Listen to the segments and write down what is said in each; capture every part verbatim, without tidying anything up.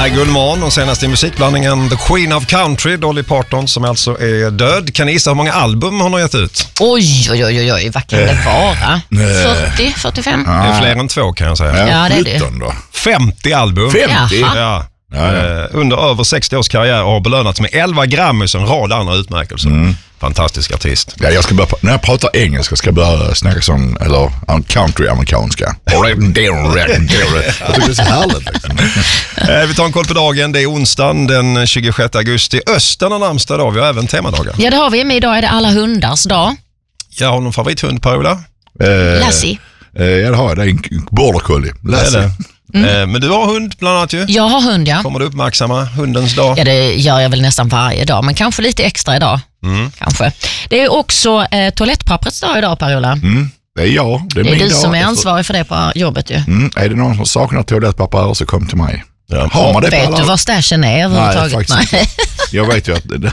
Hi Gulman och senast i musikblandningen The Queen of Country, Dolly Parton, som alltså är död. Kan ni gissa hur många album hon har gett ut? Oj, oj, oj, oj, vad kan det vara? fyrtio, fyrtiofem? Det är fler än två kan jag säga. Ja, det är det. Då. femtio album. femtio? Ja. Ja, ja. Under över sextio års karriär har belönats med elva Grammys och en rad andra utmärkelser. Mm. Fantastisk artist. Ja, jag ska börja, när jag pratar engelska ska jag börja snacka som, eller country-amerikanska. Jag tycker det är så härligt. Liksom. Vi tar en koll på dagen. Det är onsdagen den tjugosjätte augusti. Östen har namnsdag dag. Vi har även temadagar. Ja, det har vi. Men idag är det alla hundars dag. Jag har någon favorithund, Per-Ola? Eh, Lassie. Eh, ja, det har jag. Det är en border collie. Lassie. Mm. Men du har hund bland annat ju. Jag har hund, ja. Kommer du uppmärksamma hundens dag? Ja, det gör jag väl nästan varje dag. Men kanske lite extra idag. Mm. Kanske. Det är också eh, toalettpapprets dag idag, Per-Ola. Mm. Det är jag. Det är, det är min du dag. som är ansvarig för det på jobbet ju. Mm. Är det någon som saknar toalettpapper så kom till mig. Ja. Har man det Vet på alla... du vad stashen är överhuvudtaget? Nej, faktiskt Nej. inte. Jag vet ju att... ja.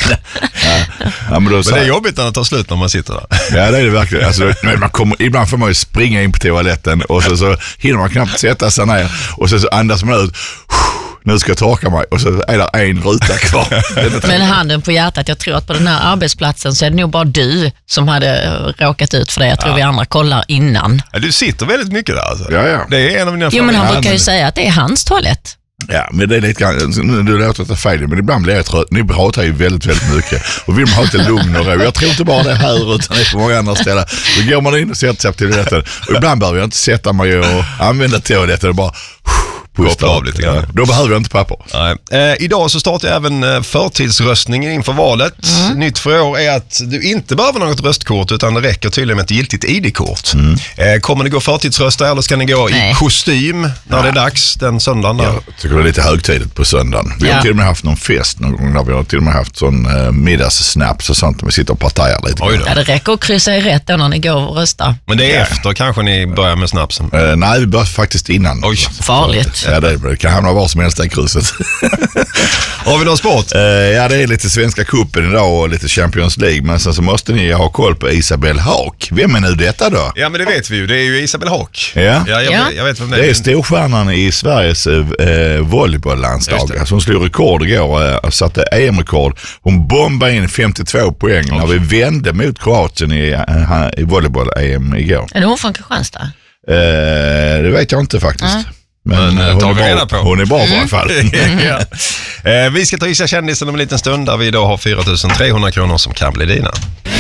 Ja, men, men det är jobbigt när det tar slut när man sitter där. Ja, det är det verkligen. Alltså, man kommer, ibland får man ju springa in på toaletten och så, så hinner man knappt sätta sig ner och så, så andas man ut. Nu ska jag torka mig och så är det en ruta kvar. Men handen på hjärtat, jag tror att på den här arbetsplatsen så är det nog bara du som hade råkat ut för det. Jag tror ja. vi andra kollar innan. Ja, du sitter väldigt mycket där alltså. Ja, ja. Det är en av mina Jo, men han ja, brukar men... ju säga att det är hans toalett. Ja, men det är lite grann, du låter det fel, men ibland blir jag trött. Ni pratar ju väldigt, väldigt mycket. Och vill man ha lite lugn och ro. Jag tror inte bara det här utan det är på många andra ställen. Då går man in och sätter sig på toaletten. Och ibland behöver jag inte sätta mig och använda toaletten och bara... Pusta av lite grann. Då behöver jag inte papper. Nej. Eh, idag så startar även förtidsröstningen inför valet. Mm. Nytt för år är att du inte behöver något röstkort utan det räcker tydligen med ett giltigt I D-kort. Mm. Eh, kommer ni gå förtidsrösta eller ska ni gå Nej. i kostym när ja. det är dags den söndagen? Där? Jag tycker det är lite högtidigt på söndagen. Vi ja. har till och med haft någon fest någon gång där vi har till och med haft sån eh, middagssnaps och sånt. Vi sitter och partajar lite. Ja, det räcker att kryssa i rätt då när ni går och röstar. Men det är ja. efter kanske ni börjar med snapsen? Eh, nej, vi börjar faktiskt innan. Oj, farligt. Ja, det, det kan hamna var som helst i krysset. Har vi någon sport? Uh, ja, det är lite Svenska cupen idag och lite Champions League. Men sen så måste ni ha koll på Isabel Haak. Vem är nu detta då? Ja, men det vet vi ju. Det är ju Isabel Haak. Ja, ja, jag, ja. jag vet vem det är. Det är storstjärnan i Sveriges uh, volleybolllandslag. Alltså, hon slog rekord igår uh, och satte E M-rekord. Hon bombade in femtiotvå poäng okay. när vi vände mot Kroatien i, uh, i volleyboll-E M igår. Är det hon från Kristianstad? Uh, det vet jag inte faktiskt. Mm. Men, Men hon, är bra, på. hon är bra mm. i alla fall. ja. eh, vi ska ta Gissa kändisen om en liten stund där vi idag har fyra tusen trehundra kronor som kan bli dina.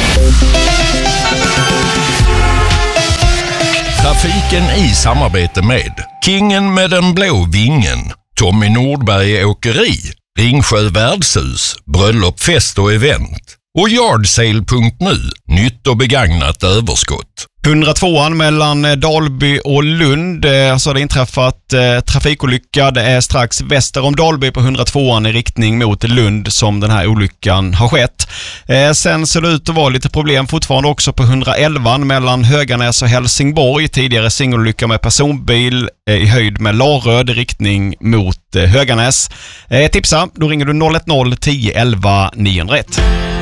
Trafiken i samarbete med Kingen med den blå vingen, Tommy Nordberg Åkeri, Ringsjö Värdshus, Bröllop, fest och event och Yardsale punkt nu, nytt och begagnat överskott. hundratvåan mellan Dalby och Lund så har det inträffat eh, trafikolycka. Det är strax väster om Dalby på hundratvåan i riktning mot Lund som den här olyckan har skett. Eh, sen ser det ut att vara lite problem fortfarande också på hundraelvan mellan Höganäs och Helsingborg. Tidigare singelolycka med personbil eh, i höjd med Laröd i riktning mot eh, Höganäs. Eh, tipsa, då ringer du noll ett noll tio elva niohundraett.